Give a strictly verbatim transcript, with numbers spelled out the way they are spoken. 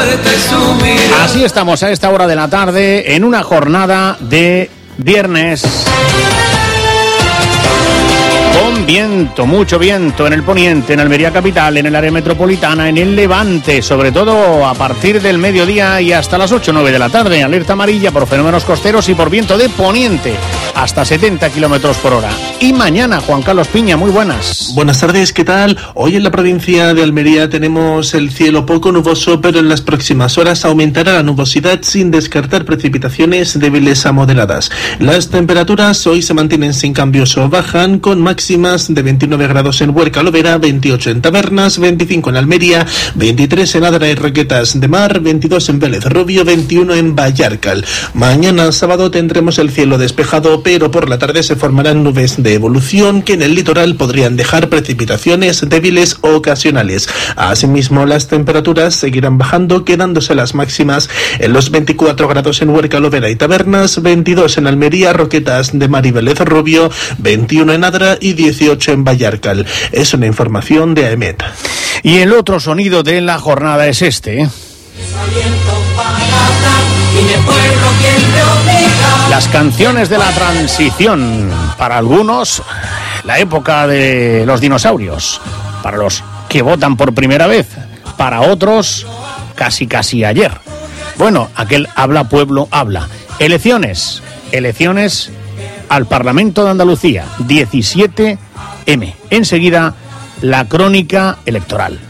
Así estamos a esta hora de la tarde en una jornada de viernes. Con viento, mucho viento en el poniente, en Almería capital, en el área metropolitana, en el levante, sobre todo a partir del mediodía y hasta las ocho o nueve de la tarde. Alerta amarilla por fenómenos costeros y por viento de poniente hasta setenta kilómetros por hora. Y mañana, Juan Carlos Piña, muy buenas. Buenas tardes, ¿qué tal? Hoy en la provincia de Almería tenemos el cielo poco nuboso, pero en las próximas horas aumentará la nubosidad sin descartar precipitaciones débiles a moderadas. Las temperaturas hoy se mantienen sin cambios o bajan, con máximas de veintinueve grados en Huerca Lovera, veintiocho en Tabernas, veinticinco en Almería, veintitrés en Adra y Roquetas de Mar, veintidós en Vélez Rubio, veintiuno en Vallarcal. Mañana sábado tendremos el cielo despejado, pero por la tarde se formarán nubes de evolución que en el litoral podrían dejar precipitaciones débiles o ocasionales. Asimismo, las temperaturas seguirán bajando, quedándose las máximas en los veinticuatro grados en Huerca Lovera y Tabernas, veintidós en Almería, Roquetas de Mar y Vélez Rubio, veintiuno en Adra y dieciocho en Vallarcal. Es una información de A E M E T. Y el otro sonido de la jornada es este, ¿eh? Las canciones de la transición. Para algunos, la época de los dinosaurios. Para los que votan por primera vez. Para otros, casi casi ayer. Bueno, aquel habla pueblo habla. Elecciones. Elecciones al Parlamento de Andalucía, diecisiete eme. Enseguida, la crónica electoral.